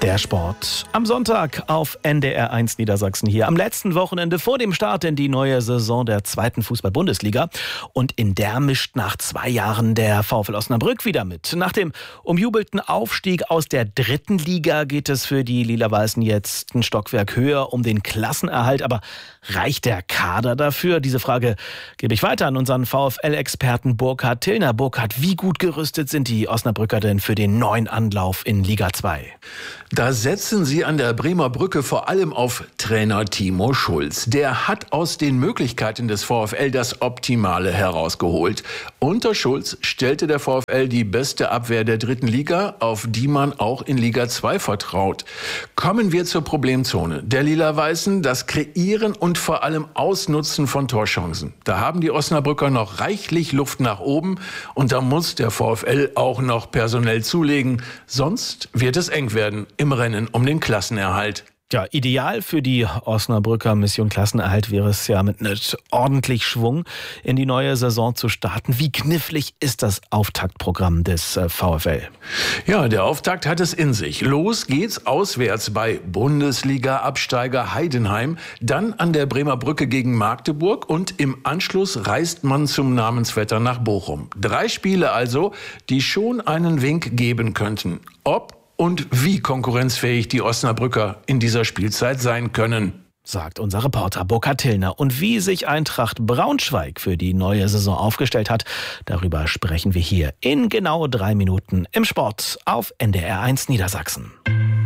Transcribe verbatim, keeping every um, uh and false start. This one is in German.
Der Sport am Sonntag auf N D R eins Niedersachsen hier. Am letzten Wochenende vor dem Start in die neue Saison der zweiten Fußball-Bundesliga. Und in der mischt nach zwei Jahren der VfL Osnabrück wieder mit. Nach dem umjubelten Aufstieg aus der dritten Liga geht es für die Lila-Weißen jetzt ein Stockwerk höher um den Klassenerhalt. Aber reicht der Kader dafür? Diese Frage gebe ich weiter an unseren VfL-Experten Burkhard Tillner. Burkhard, wie gut gerüstet sind die Osnabrücker denn für den neuen Anlauf in Liga zwei? Da setzen sie an der Bremer Brücke vor allem auf Trainer Timo Schulz. Der hat aus den Möglichkeiten des VfL das Optimale herausgeholt. Unter Schulz stellte der VfL die beste Abwehr der dritten Liga, auf die man auch in Liga zwei vertraut. Kommen wir zur Problemzone der Lila-Weißen, das Kreieren und vor allem Ausnutzen von Torchancen. Da haben die Osnabrücker noch reichlich Luft nach oben und da muss der VfL auch noch personell zulegen, sonst wird es eng werden im Rennen um den Klassenerhalt. Ja, ideal für die Osnabrücker Mission Klassenerhalt wäre es ja, mit ordentlich Schwung in die neue Saison zu starten. Wie knifflig ist das Auftaktprogramm des VfL? Ja, der Auftakt hat es in sich. Los geht's auswärts bei Bundesliga-Absteiger Heidenheim, dann an der Bremer Brücke gegen Magdeburg und im Anschluss reist man zum Namensvetter nach Bochum. Drei Spiele also, die schon einen Wink geben könnten. Ob und wie konkurrenzfähig die Osnabrücker in dieser Spielzeit sein können, sagt unser Reporter Burkhard Tillner. Und wie sich Eintracht Braunschweig für die neue Saison aufgestellt hat, darüber sprechen wir hier in genau drei Minuten im Sport auf N D R eins Niedersachsen.